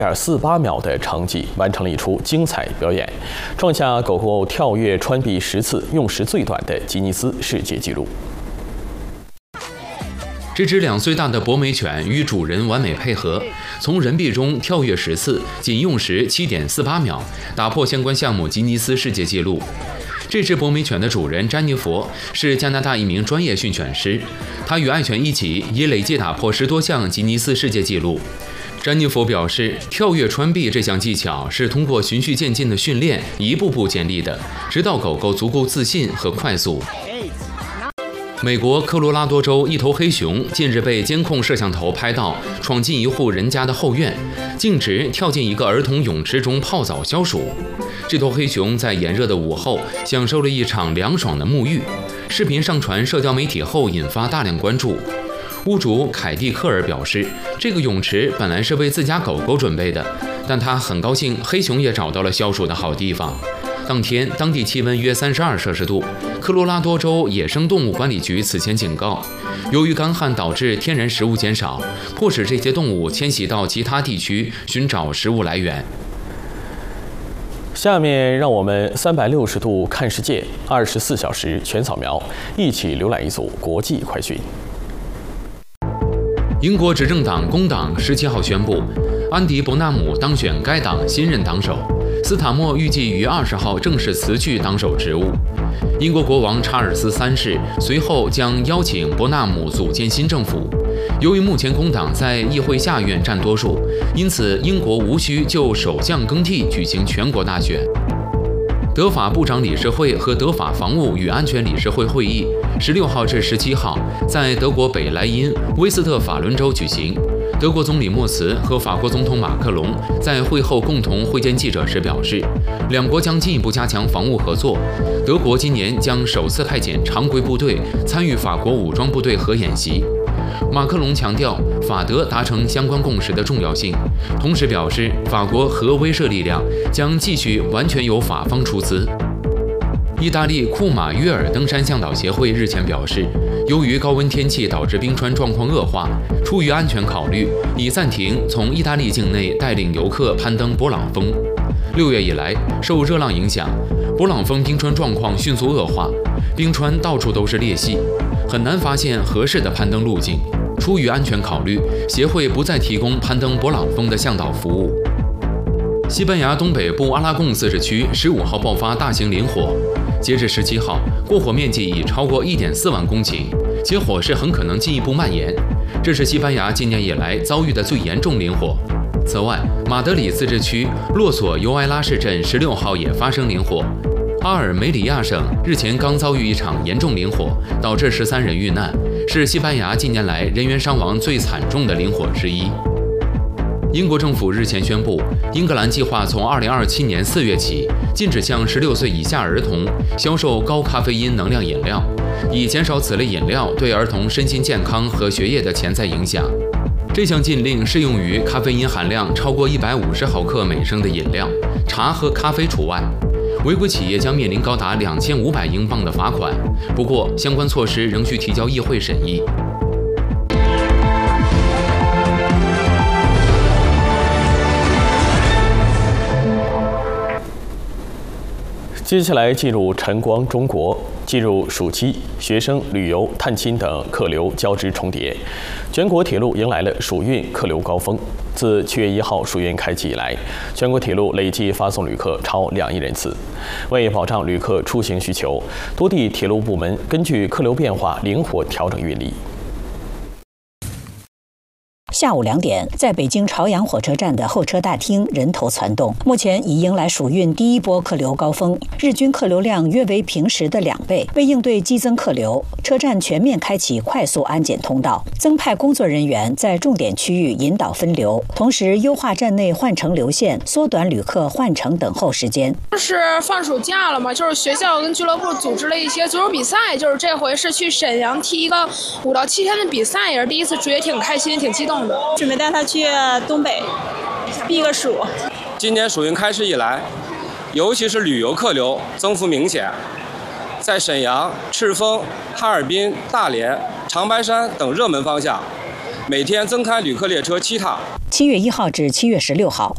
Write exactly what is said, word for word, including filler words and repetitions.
点四八秒的成绩完成了一出精彩表演，创下狗狗跳跃穿壁十次用时最短的吉尼斯世界纪录。 这只两岁大的博美犬与主人完美配合，从人壁中跳跃十次，仅用时七点四八秒，打破相关项目吉尼斯世界纪录。这只博美犬的主人詹妮弗是加拿大一名专业训犬师，他与爱犬一起已累计打破十多项吉尼斯世界纪录。詹妮弗表示，跳跃穿壁这项技巧是通过循序渐进的训练，一步步建立的，直到狗狗足够自信和快速。美国科罗拉多州一头黑熊近日被监控摄像头拍到闯进一户人家的后院，径直跳进一个儿童泳池中泡澡消暑。这头黑熊在炎热的午后享受了一场凉爽的沐浴。视频上传社交媒体后引发大量关注。屋主凯蒂克尔表示，这个泳池本来是为自家狗狗准备的，但他很高兴黑熊也找到了消暑的好地方。当天当地气温约三十二摄氏度，科罗拉多州野生动物管理局此前警告，由于干旱导致天然食物减少，迫使这些动物迁徙到其他地区寻找食物来源。 下面让我们三百六十度看世界，二十四小时全扫描，一起浏览一组国际快讯。 英国执政党工党十七号宣布，安迪·伯纳姆当选该党新任党首。斯塔默预计于二十号正式辞去党首职务。英国国王查尔斯三世随后将邀请伯纳姆组建新政府。由于目前工党在议会下院占多数，因此英国无需就首相更替举行全国大选。德法部长理事会和德法防务与安全理事会会议十六号至十七号在德国北莱茵威斯特法伦州举行。德国总理默茨和法国总统马克龙在会后共同会见记者时表示，两国将进一步加强防务合作。德国今年将首次派遣常规部队参与法国武装部队核演习。马克龙强调法德达成相关共识的重要性，同时表示法国核威慑力量将继续完全由法方出资。意大利库马约尔登山向导协会日前表示，由于高温天气导致冰川状况恶化，出于安全考虑，已暂停从意大利境内带领游客攀登勃朗峰。六月以来，受热浪影响，勃朗峰冰川状况迅速恶化，冰川到处都是裂隙，很难发现合适的攀登路径。出于安全考虑，协会不再提供攀登勃朗峰的向导服务。西班牙东北部阿拉贡自治区十五号爆发大型林火，截至十七号，过火面积已超过一点四万公顷，且火势很可能进一步蔓延。这是西班牙今年以来遭遇的最严重林火。此外，马德里自治区洛索尤埃拉市镇十六号也发生林火。阿尔梅里亚省日前刚遭遇一场严重林火，导致十三人遇难，是西班牙近年来人员伤亡最惨重的林火之一。英国政府日前宣布，英格兰计划从二零二七年四月起禁止向十六岁以下儿童销售高咖啡因能量饮料，以减少此类饮料对儿童身心健康和学业的潜在影响。这项禁令适用于咖啡因含量超过一百五十毫克每升的饮料，茶和咖啡除外。违规企业将面临高达两千五百英镑的罚款，不过相关措施仍需提交议会审议。 接下来进入晨光中国。进入暑期，学生、旅游、探亲等客流交织重叠，全国铁路迎来了暑运客流高峰。自七月一号暑运开启以来，全国铁路累计发送旅客超两亿人次。为保障旅客出行需求，多地铁路部门根据客流变化灵活调整运力。 下午两点，在北京朝阳火车站的候车大厅人头攒动，目前已迎来暑运第一波客流高峰，日均客流量约为平时的两倍。为应对激增客流，车站全面开启快速安检通道，增派工作人员在重点区域引导分流，同时优化站内换乘流线，缩短旅客换乘等候时间。 就是放暑假了嘛，就是学校跟俱乐部组织了一些足球比赛，就是这回是去沈阳踢一个五到七天的比赛，也是第一次去，也挺开心，挺激动的。 准备带他去东北避个暑。 今年暑运开始以来，尤其是旅游客流增幅明显，在沈阳、赤峰、哈尔滨、大连、长白山等热门方向，每天增开旅客列车七趟。 七月一号至七月十六号，